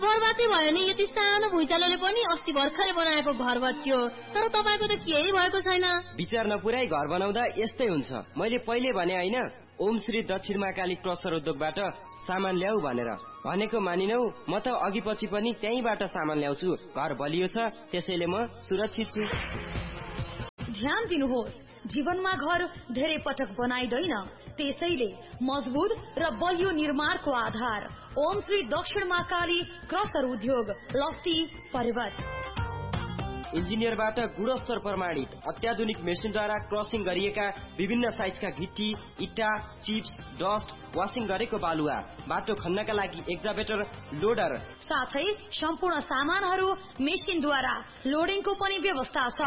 बर्बादै भयो नि। यति सानो भुइँचालोले पनि अस्ति भर्खरै बनाएको घर भत्कियो, तर तपाईको त केही भएको छैन। विचार नपुराई घर बनाउँदा यस्तै हुन्छ। मैले पहिले भने हैन, ओम श्री दक्षिण महाकाली क्रसर उद्योगबाट सामान ल्याऊ भनेर। भनेको मानिनौ, म त अघि पछि पनि त्यहीबाट सामान ल्याउँछु। घर बलियो छ, त्यसैले म सुरक्षित छु। ध्यान दिनुहोस्, जीवनमा घर धेरै पटक बनाइदैन, त्यसैले मजबुत र बलियो निर्माणको आधार ओम श्री दक्षिण महाकाली क्रसर उद्योग, लस्ती, पर्वत। इन्जिनियरबाट गुणस्तर प्रमाणित अत्याधुनिक मेसिनद्वारा क्रसिङ गरिएका विभिन्न साइजका गिट्टी, इट्टा, चिप्स, डस्ट, वासिङ गरेको बालुवा, बाटो खन्नका लागि एक्जाभेटर, लोडर, साथै सम्पूर्ण सामानहरू मेसिनद्वारा लोडिङको पनि व्यवस्था छ।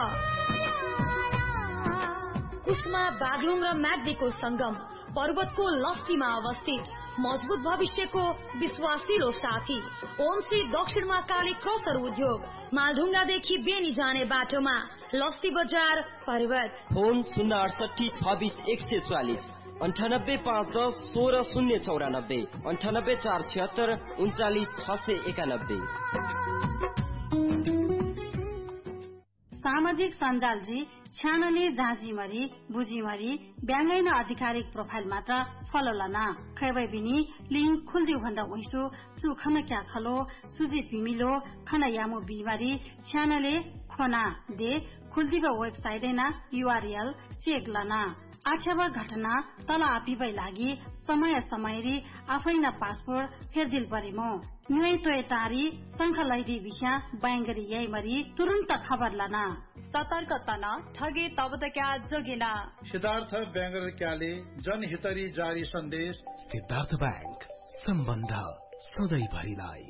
कुस्मा, बागलुङ र म्याग्दीको संगम, पर्वतको लस्तीमा अवस्थित, मजबुत भविष्यको विश्वासिलो साथी ओम श्री दक्षिण महाकाली क्रसर उद्योग, मालढुङ्गादेखि बेनी जाने बाटोमा, लस्ती बजार, पर्वत। फोन 068 26 144, 98 510 16 094, 98 476 39 691। सामाजिक सञ्जालजी छ्यानले जाँचीमरी बुझीमरी ब्याङ्गैन आधिकारिक प्रोफाइल मात्र फलो लना खैबै बिनी लिंक खुल्दिउ भन्दा उइसु सुखन क्या खलो सुजी पिमिलो खना यामो बिमारी छ्यानले खोना दे खुल्दिको वेबसाइट ना URL चेक लना। आक्षेप घटना तल आपिबै लागि समय समयरी आफैना पासपोर्ट फेरदिल परिमो न्युई तोय तारी संख लैदी विषय बैंगरी यही मरी तुरंत खबर लना। सतर्कता न ठगे तब त क्या जोगिना। सिद्धार्थ बैंगर क्याले जनहितरी जारी सन्देश। सिद्धार्थ बैंक, सम्बन्ध सधैँ भरिलाई।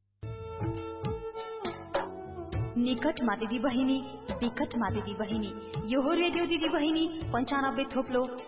निकटमा दिदी बहिनी, विकटमा दिदी बहिनी, यो हो रेडियो दिदी बहिनी 95 थोप्लो